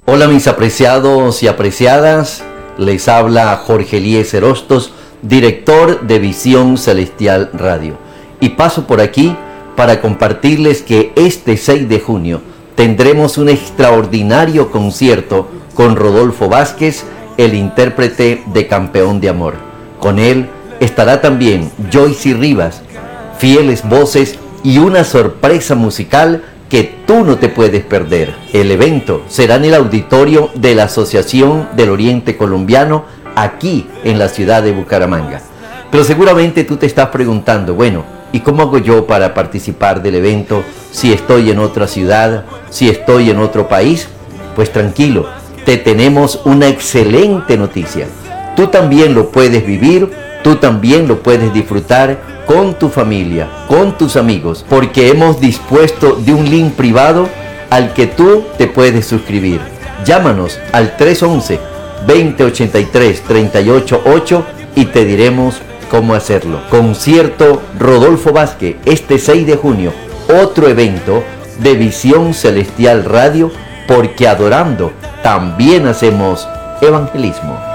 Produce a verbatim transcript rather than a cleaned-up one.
Hola mis apreciados y apreciadas, les habla Jorge Eliezer Hostos, director de Visión Celestial Radio. Y paso por aquí para compartirles que este seis de junio tendremos un extraordinario concierto con Rodolfo Vázquez, el intérprete de Campeón de Amor. Con él estará también Joyce Rivas, fieles voces y una sorpresa musical que tú no te puedes perder. El evento será en el auditorio de la Asociación del Oriente Colombiano, aquí en la ciudad de Bucaramanga. Pero seguramente tú te estás preguntando, bueno, ¿y cómo hago yo para participar del evento si estoy en otra ciudad, si estoy en otro país? Pues tranquilo, te tenemos una excelente noticia. Tú también lo puedes vivir, tú también lo puedes disfrutar con tu familia, con tus amigos, porque hemos dispuesto de un link privado al que tú te puedes suscribir. Llámanos al tres once, veinte ochenta y tres, treinta y ocho ocho y te diremos cómo hacerlo. Concierto Rodolfo Vázquez, este seis de junio, otro evento de Visión Celestial Radio, porque adorando también hacemos evangelismo.